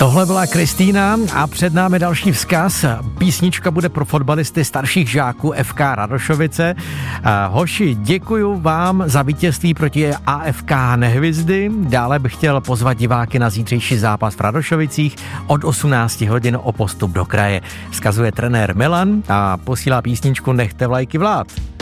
Tohle byla Kristýna a před námi další vzkaz. Písnička bude pro fotbalisty starších žáků FK Radošovice. Hoši, děkuju vám za vítězství proti AFK Nehvězdy. Dále bych chtěl pozvat diváky na zítřejší zápas v Radošovicích od 18 hodin o postup do kraje. Vzkazuje trenér Milan a posílá písničku Nechte vlajky vlád.